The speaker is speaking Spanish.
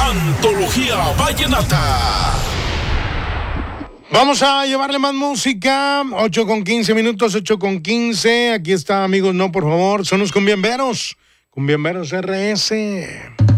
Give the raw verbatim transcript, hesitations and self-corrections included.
Antología Vallenata. Vamos a llevarle más música. ocho con quince minutos, ocho con quince. Aquí está, amigos, no, por favor. Son los cumbiamberos. Cumbiamberos R S.